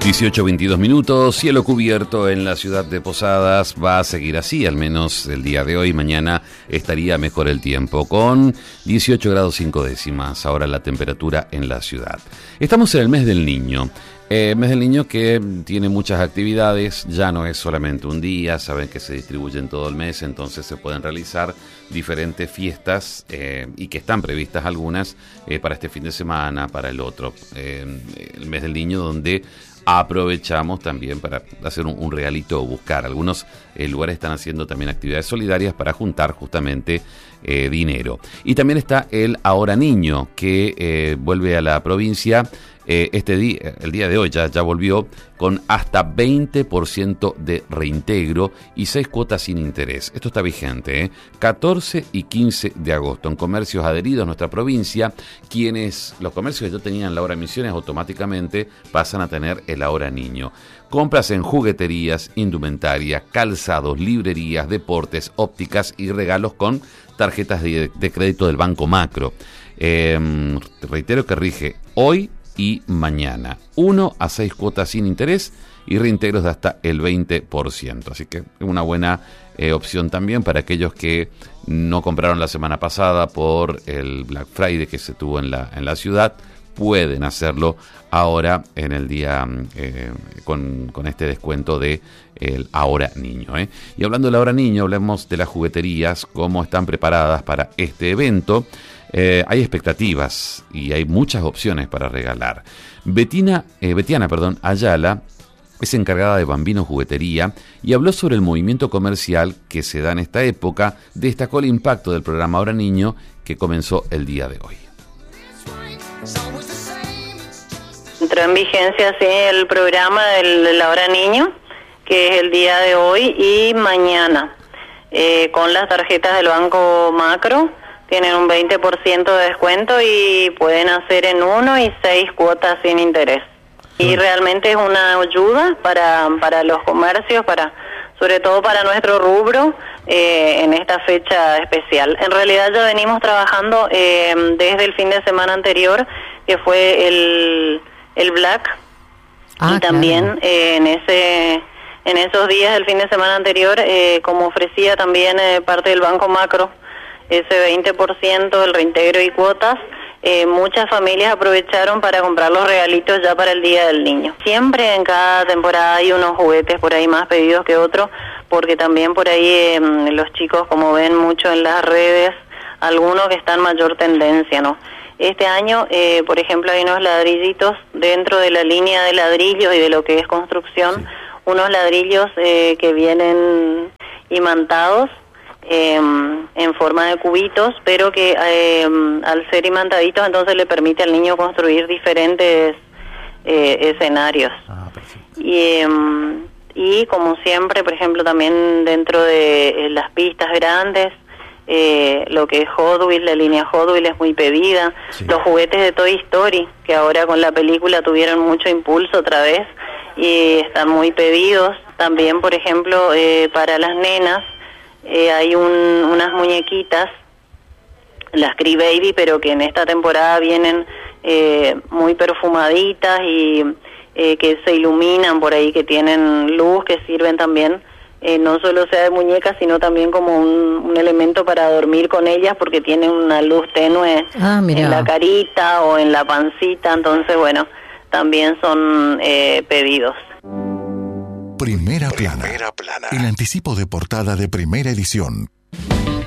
18:22 minutos, cielo cubierto en la ciudad de Posadas. Va a seguir así, al menos el día de hoy. Mañana estaría mejor el tiempo, con 18 grados 5 décimas ahora la temperatura en la ciudad. Estamos en el mes del niño. Mes del niño que tiene muchas actividades, ya no es solamente un día, saben que se distribuyen todo el mes, entonces se pueden realizar diferentes fiestas y que están previstas algunas para este fin de semana, para el otro. El mes del niño donde aprovechamos también para hacer un regalito o buscar. Algunos lugares están haciendo también actividades solidarias para juntar justamente dinero. Y también está el Ahora Niño, que vuelve a la provincia el día de hoy, ya volvió, con hasta 20% de reintegro y 6 cuotas sin interés. Esto está vigente, 14 y 15 de agosto. En comercios adheridos a nuestra provincia, los comercios que ya tenían la Hora Misiones automáticamente pasan a tener el Ahora Niño. Compras en jugueterías, indumentaria, calzados, librerías, deportes, ópticas y regalos con tarjetas de crédito del Banco Macro. Reitero que rige hoy y mañana, 1 a 6 cuotas sin interés y reintegros de hasta el 20%. Así que una buena opción también para aquellos que no compraron la semana pasada por el Black Friday que se tuvo en la ciudad. Pueden hacerlo ahora en el día con este descuento de el Ahora Niño. Y hablando del Ahora Niño, hablemos de las jugueterías, cómo están preparadas para este evento. Hay expectativas y hay muchas opciones para regalar. Betiana Ayala es encargada de Bambino Juguetería y habló sobre el movimiento comercial que se da en esta época. Destacó el impacto del programa Ahora Niño que comenzó el día de hoy. Entró en vigencia el programa del Ahora Niño, que es el día de hoy y mañana, con las tarjetas del Banco Macro. Tienen un 20% de descuento y pueden hacer en 1 y 6 cuotas sin interés. Y realmente es una ayuda para los comercios, sobre todo para nuestro rubro, en esta fecha especial. En realidad ya venimos trabajando desde el fin de semana anterior, que fue el Black, y también en esos días del fin de semana anterior, como ofrecía también parte del Banco Macro, ese 20% del reintegro y cuotas, muchas familias aprovecharon para comprar los regalitos ya para el Día del Niño. Siempre en cada temporada hay unos juguetes por ahí más pedidos que otros, porque también por ahí los chicos, como ven mucho en las redes, algunos que están mayor tendencia, ¿no? Este año, por ejemplo, hay unos ladrillitos dentro de la línea de ladrillos y de lo que es construcción, unos ladrillos que vienen imantados, en forma de cubitos, pero que al ser imantaditos entonces le permite al niño construir diferentes escenarios. Y como siempre, por ejemplo, también dentro de las pistas grandes, lo que es Hot Wheels, la línea Hot Wheels es muy pedida. Los juguetes de Toy Story, que ahora con la película tuvieron mucho impulso otra vez y están muy pedidos. También, por ejemplo, para las nenas, hay unas muñequitas, las Cry Baby, pero que en esta temporada vienen muy perfumaditas y que se iluminan por ahí, que tienen luz, que sirven también, no solo sea de muñecas, sino también como un elemento para dormir con ellas, porque tienen una luz tenue en la carita o en la pancita. Entonces, bueno, también son pedidos. Primera plana. El anticipo de portada de Primera Edición.